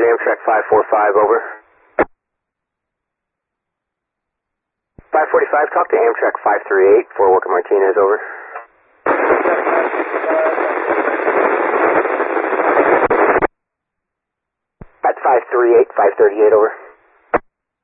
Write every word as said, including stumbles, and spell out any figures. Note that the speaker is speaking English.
Amtrak five forty-five, over. five forty-five, talk to Amtrak five thirty-eight, for Worker Martinez, over. At five thirty-eight, five thirty-eight, over.